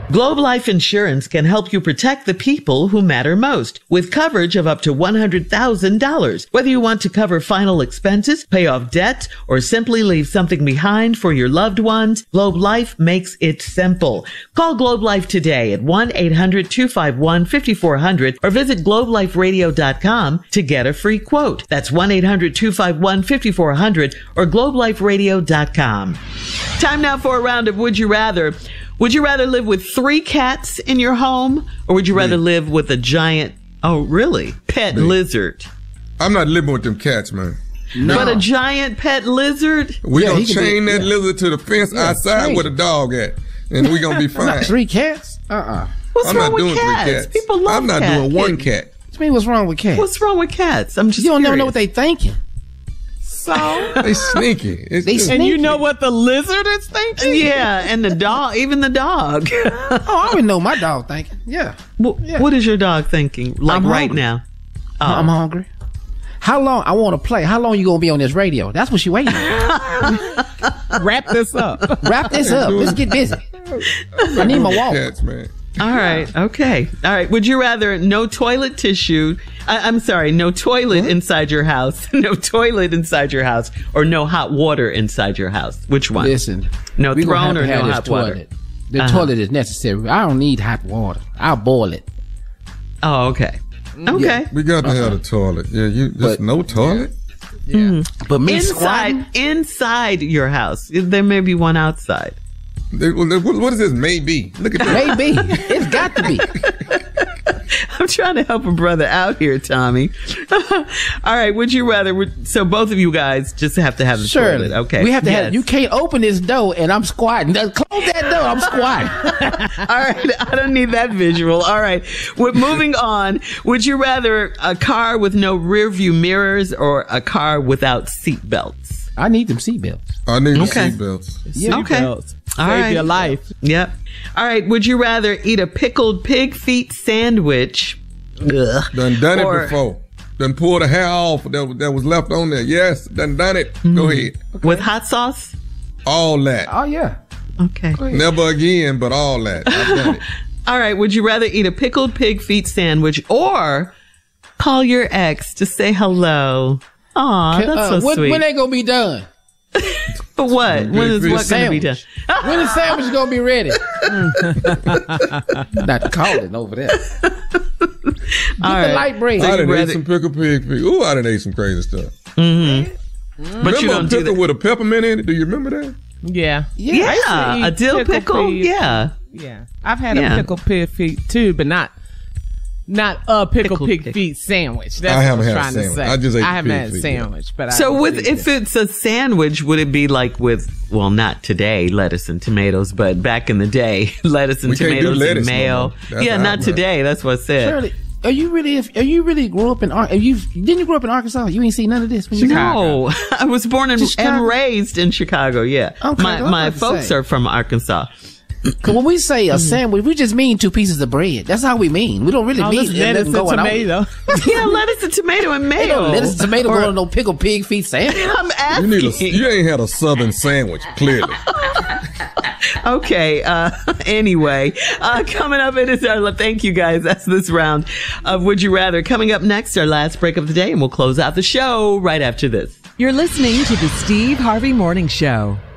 Globe Life Insurance can help you protect the people who matter most with coverage of up to $100,000. Whether you want to cover final expenses, pay off debt, or simply leave something behind for your loved ones, Globe Life makes it simple. Call Globe Life today at 1-800-251-5400 or visit globeliferadio.com to get a free quote. That's 1-800-251-5400 or globeliferadio.com. Time now for a round of Would You Rather. Would you rather live with 3 cats in your home, or would you rather live with a giant, pet lizard? I'm not living with them cats, man. No. But a giant pet lizard? We gonna chain that lizard to the fence outside where the dog at, and we gonna be fine. 3 cats? What's wrong with cats? People love I'm not doing 1 cat. What do you mean, what's wrong with cats? What's wrong with cats? I'm just You don't curious. never know what they thinking. So they sneaky. And you know what the lizard is thinking? Yeah, and the dog, even the dog. I already know my dog thinking. Yeah. What is your dog thinking? Like right now? I'm hungry. How long? I want to play. How long you gonna be on this radio? That's what she waiting on. Wrap this up. Let's get busy. I need my wallet. Cats, man. All right. Okay. All right. Would you rather no toilet tissue? No toilet inside your house. No toilet inside your house, or no hot water inside your house. Which one? Listen. No throne or no hot water. The toilet is necessary. I don't need hot water. I'll boil it. Oh, okay. Okay. Yeah. We got to have a toilet. Yeah, just no toilet. Yeah. Mm-hmm. But me inside your house. There may be one outside. What is this? Maybe. Look at that. Maybe. It's got to be. I'm trying to help a brother out here, Tommy. All right. Would you rather? So both of you guys just have to have the toilet. Okay. We have to have. You can't open this door and I'm squatting. Close that door. I'm squatting. All right. I don't need that visual. All right. Moving on. Would you rather a car with no rear view mirrors or a car without seat belts? I need them seatbelts. I need the seatbelts. Yeah. Okay. Save your life. Yep. All right. Would you rather eat a pickled pig feet sandwich? Done it before. Done pulled the hair off that was left on there. Yes, done it. Go ahead. Okay. With hot sauce? All that. Oh, yeah. Okay. Never again, but all that. I've done it. All right. Would you rather eat a pickled pig feet sandwich or call your ex to say hello? Aw, that's so sweet. When they gonna be done? But what? When is what going to be done? When the sandwich gonna be ready? Not calling over there. Get the light bread. I done ate some pickled pig feet. Ooh, I done ate some crazy stuff. Mm-hmm. But you don't do that. With a peppermint in it. Do you remember that? Yeah. Yeah. A dill pickle. Yeah. Yeah. I've had a pickled pig feet too, but not a pickled pig feet sandwich. That's I haven't what had I'm a trying sandwich. to say. I just ate I haven't pig had a feet, sandwich, but so if it's a sandwich, would it be like with not today lettuce and tomatoes, but back in the day lettuce and tomatoes and mayo? Yeah, not today. That's what I said. Shirley, are you really grew up in didn't you grow up in Arkansas? You ain't seen none of this when you No, I was born and raised in Chicago. Yeah, okay, my folks are from Arkansas. Because when we say a sandwich, we just mean 2 pieces of bread. That's all we mean. We don't really mean lettuce and tomato. Yeah, lettuce and tomato and mayo. Ain't no lettuce and tomato going on no pickled pig feet sandwich. I'm asking. You ain't had a southern sandwich, clearly. Okay. Anyway, coming up, it is our thank you guys. That's this round of Would You Rather. Coming up next, our last break of the day, and we'll close out the show right after this. You're listening to the Steve Harvey Morning Show.